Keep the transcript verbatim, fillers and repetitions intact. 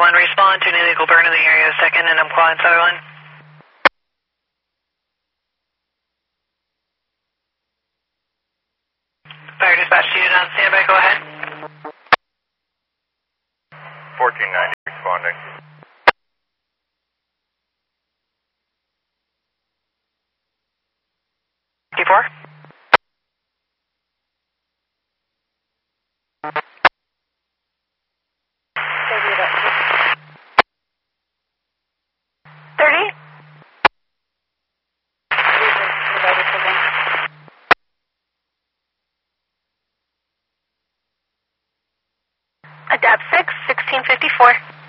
one, respond to an illegal burn in the area, second and Umpqua and Sutherland. Fire dispatch unit on standby, go ahead. fourteen ninety responding. fifty-four. thirty. Adapt six, sixteen fifty-four.